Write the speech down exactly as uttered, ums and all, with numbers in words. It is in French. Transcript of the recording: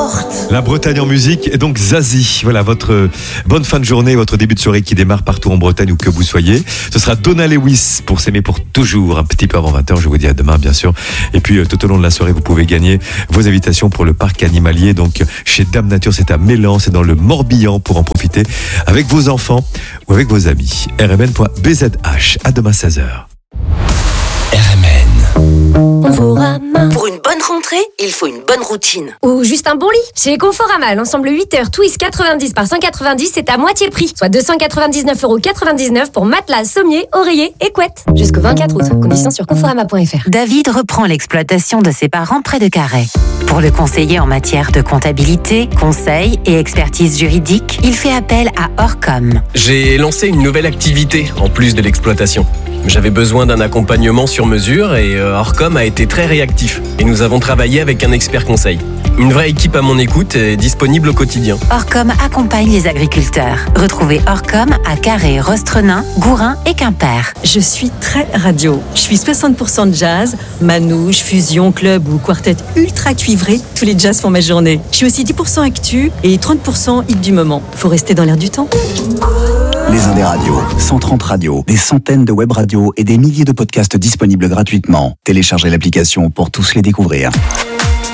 porte. La Bretagne en musique et donc Zazie. Voilà votre bonne fin de journée, votre début de soirée qui démarre partout en Bretagne où que vous soyez. Ce sera Donna Lewis pour s'aimer pour toujours, un petit peu avant vingt heures. Je vous dis à demain bien sûr. Et puis euh, tout au long de la soirée, vous pouvez gagner vos invitations pour le parc animalier. Donc chez Dame Nature, c'est à Mélan, c'est dans le Morbihan pour en profiter avec vos enfants ou avec vos amis. r m n point b z h. À demain seize heures. R M N. Conforama. Pour une bonne rentrée, il faut une bonne routine. Ou juste un bon lit. Chez Conforama, l'ensemble huit heures Twist quatre-vingt-dix par cent quatre-vingt-dix, c'est à moitié prix. Soit deux cent quatre-vingt-dix-neuf euros quatre-vingt-dix-neuf pour matelas, sommier, oreiller et couette. Jusqu'au vingt-quatre août. Conditions sur conforama point f r. David reprend l'exploitation de ses parents près de Carhaix. Pour le conseiller en matière de comptabilité, conseil et expertise juridique, il fait appel à Orcom. J'ai lancé une nouvelle activité en plus de l'exploitation. J'avais besoin d'un accompagnement sur mesure et Orcom a été très réactif. Et nous avons travaillé avec un expert conseil. Une vraie équipe à mon écoute est disponible au quotidien. Orcom accompagne les agriculteurs. Retrouvez Orcom à Carhaix, Rostrenain, Gourin et Quimper. Je suis très radio. Je suis soixante pour cent de jazz, manouche, fusion, club ou quartet ultra cuivré. Tous les jazz font ma journée. Je suis aussi dix pour cent actu et trente pour cent hit du moment. Faut rester dans l'air du temps. Les Indes radios, cent trente radios, des centaines de web radios et des milliers de podcasts disponibles gratuitement. Téléchargez l'application pour tous les découvrir.